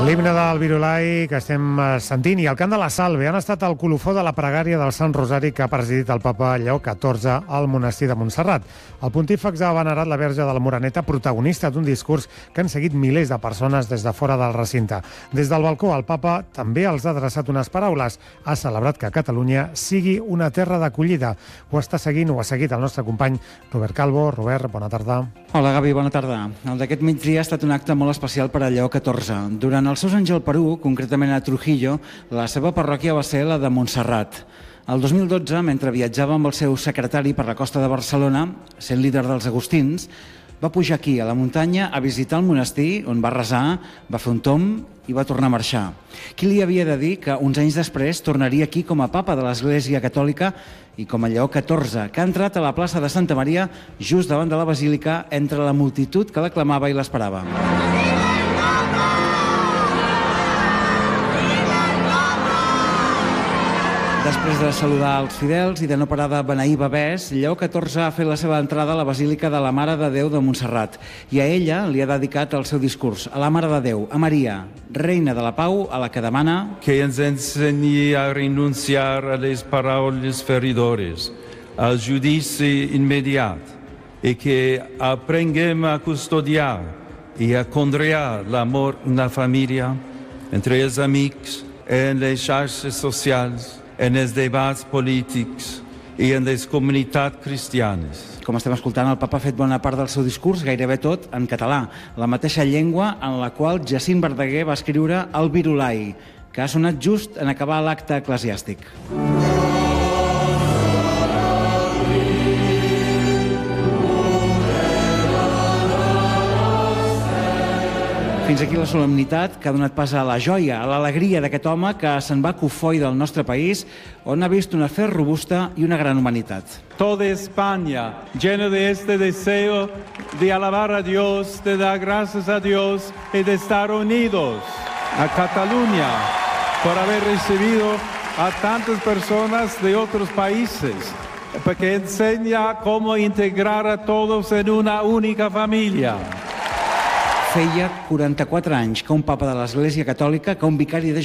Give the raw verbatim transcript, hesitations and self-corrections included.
L'himne del Virolai que estem sentint i el cant de la Salve han estat el colofó de la pregària del Sant Rosari que ha presidit el papa Lleó catorze al monestir de Montserrat. El pontífex ha venerat la Verge de la Moreneta, protagonista d'un discurs que han seguit milers de persones des de fora del recinte. Des del balcó, el papa també els ha adreçat unes paraules. Ha celebrat que Catalunya sigui una terra d'acollida. Ho està seguint, ho ha seguit el nostre company Robert Calvo. Robert, bona tarda. Hola, Gavi, bona tarda. El d'aquest migdia ha estat un acte molt especial per a Lleó catorze. Durant els seus anys al Perú, concretament a Trujillo, la seva parròquia va ser la de Montserrat. El dos mil dotze, mentre viatjava amb el seu secretari per la costa de Barcelona, sent líder dels agustins, va pujar aquí, a la muntanya, a visitar el monestir, on va resar, va fer un tomb i va tornar a marxar. Qui li havia de dir que uns anys després tornaria aquí com a papa de l'Església Catòlica i com a Lleó catorze, que ha entrat a la plaça de Santa Maria just davant de la basílica entre la multitud que l'aclamava i l'esperava. Després de saludar els fidels i de no parar de beneir bebès, Lleó catorze ha fet la seva entrada a la Basílica de la Mare de Déu de Montserrat i a ella li ha dedicat el seu discurs, a la Mare de Déu, a Maria, reina de la pau, a la que demana que ens ensenyi a renunciar a les paraules feridores, al judici immediat i que aprenguem a custodiar i a conrear l'amor en la família, entre els amics, en les xarxes socials, en els debats polítics i en les comunitats cristianes. Com estem escoltant, el papa ha fet bona part del seu discurs, gairebé tot en català, la mateixa llengua en la qual Jacint Verdaguer va escriure el Virolai, que ha sonat just en acabar l'acte eclesiàstic. Fins aquí la solemnitat que ha donat pas a la joia, a l'alegria d'aquest home que se'n va cofoi del nostre país, on ha vist una fe robusta i una gran humanitat. Toda España, llena de este deseo de alabar a Dios, de dar gracias a Dios y de estar unidos. A Cataluña, por haber recibido a tantas personas de otros países, porque enseña cómo integrar a todos en una única familia. Feia quaranta-quatre anys que un papa de l'Església Catòlica, que un vicari de